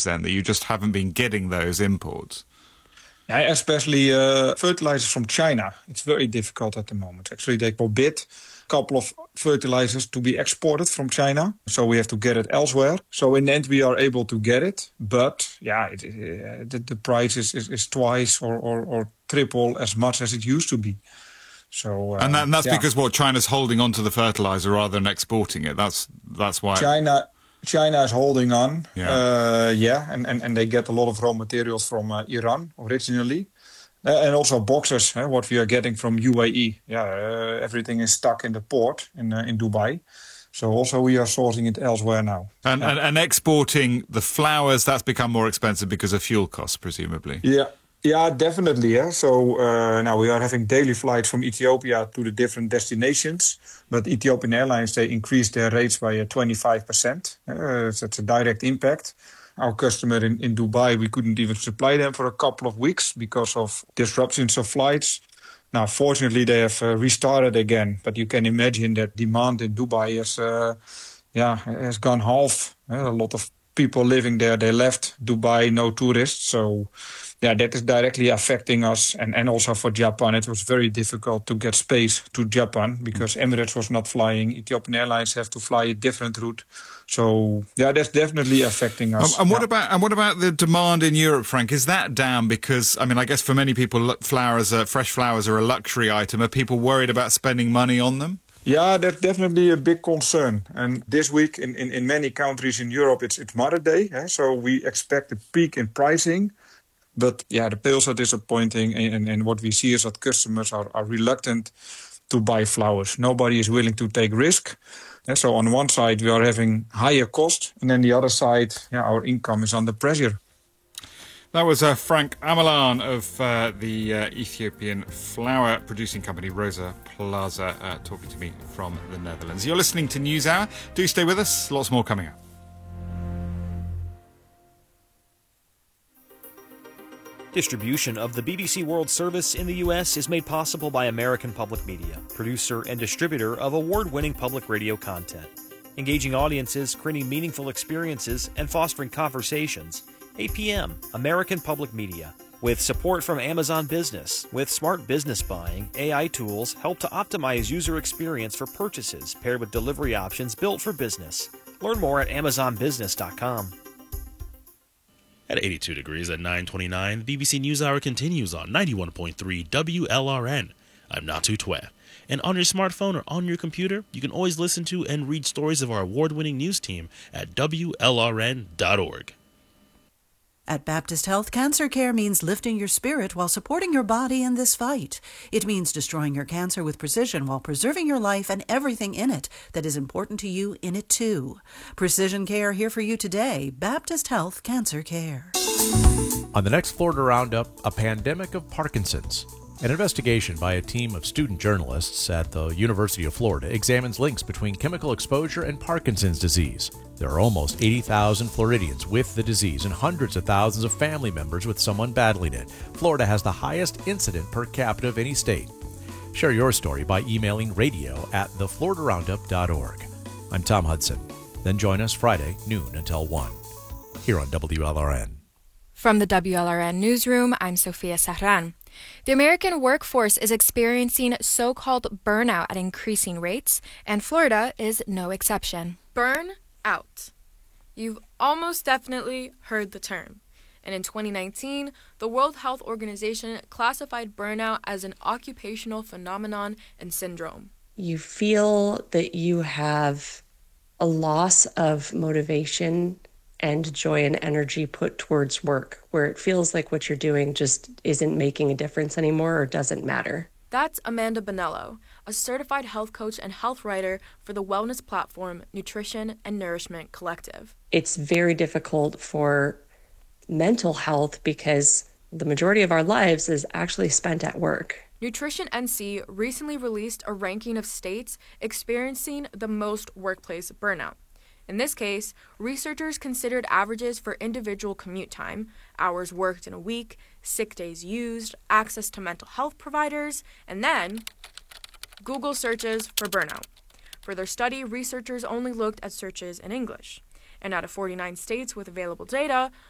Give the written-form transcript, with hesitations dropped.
issues then, that you just haven't been getting those imports? Yeah, especially fertilizers from China. It's very difficult at the moment. Actually, they forbid a couple of fertilizers to be exported from China. So we have to get it elsewhere. So in the end, we are able to get it. But yeah, the price is twice or triple as much as it used to be. So and that's because China's holding on to the fertilizer rather than exporting it. That's why China is holding on. Yeah. And they get a lot of raw materials from Iran originally. And also boxes, what we are getting from UAE. Everything is stuck in the port in Dubai. So also we are sourcing it elsewhere now. And exporting the flowers, that's become more expensive because of fuel costs, presumably. Yeah, definitely. Yeah. So now we are having daily flights from Ethiopia to the different destinations. But Ethiopian Airlines, they increased their rates by 25%. So that's a direct impact. Our customer in Dubai, we couldn't even supply them for a couple of weeks because of disruptions of flights. Now, fortunately, they have restarted again. But you can imagine that demand in Dubai has gone half. A lot of people living there, they left Dubai, no tourists. So yeah, that is directly affecting us. And also for Japan, it was very difficult to get space to Japan because Emirates was not flying. Ethiopian Airlines have to fly a different route. So yeah, that's definitely affecting us. And what about the demand in Europe, Frank? Is that down? Because, I mean, I guess for many people, fresh flowers are a luxury item. Are people worried about spending money on them? Yeah, that's definitely a big concern. And this week in many countries in Europe, it's Mother's Day. So we expect a peak in pricing. But yeah, the sales are disappointing. And what we see is that customers are reluctant to buy flowers. Nobody is willing to take risk. And so on one side, we are having higher cost. And then the other side, our income is under pressure. That was Frank Amalan of the Ethiopian flower producing company Rosa Plaza talking to me from the Netherlands. You're listening to NewsHour. Do stay with us. Lots more coming up. Distribution of the BBC World Service in the U.S. is made possible by American Public Media, producer and distributor of award-winning public radio content. Engaging audiences, creating meaningful experiences, and fostering conversations. APM, American Public Media. With support from Amazon Business, with smart business buying, AI tools help to optimize user experience for purchases paired with delivery options built for business. Learn more at amazonbusiness.com. At 82 degrees at 9:29, the BBC NewsHour continues on 91.3 WLRN. I'm Natu Twe. And on your smartphone or on your computer, you can always listen to and read stories of our award-winning news team at WLRN.org. At Baptist Health, cancer care means lifting your spirit while supporting your body in this fight. It means destroying your cancer with precision while preserving your life and everything in it that is important to you in it too. Precision care here for you today. Baptist Health Cancer Care. On the next Florida Roundup, a pandemic of Parkinson's. An investigation by a team of student journalists at the University of Florida examines links between chemical exposure and Parkinson's disease. There are almost 80,000 Floridians with the disease and hundreds of thousands of family members with someone battling it. Florida has the highest incident per capita of any state. Share your story by emailing radio@thefloridaroundup.org. I'm Tom Hudson. Then join us Friday, noon until 1, here on WLRN. From the WLRN Newsroom, I'm Sophia Serran. The American workforce is experiencing so-called burnout at increasing rates, and Florida is no exception. Burn out. You've almost definitely heard the term. And in 2019, the World Health Organization classified burnout as an occupational phenomenon and syndrome. You feel that you have a loss of motivation and joy and energy put towards work, where it feels like what you're doing just isn't making a difference anymore or doesn't matter. That's Amanda Bonello, a certified health coach and health writer for the wellness platform Nutrition and Nourishment Collective. It's very difficult for mental health because the majority of our lives is actually spent at work. Nutrition NC recently released a ranking of states experiencing the most workplace burnout. In this case, researchers considered averages for individual commute time, hours worked in a week, sick days used, access to mental health providers, and then Google searches for burnout. For their study, researchers only looked at searches in English. And out of 49 states with available data,